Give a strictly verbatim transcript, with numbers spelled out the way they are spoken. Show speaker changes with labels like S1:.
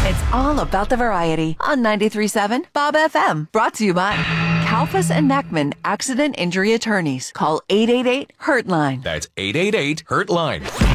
S1: It's all about the variety on ninety-three point seven Bob F M. Brought to you by Kalfas and Neckman Accident Injury Attorneys. Call eight eight eight, hurt line.
S2: That's eight eight eight, hurt line.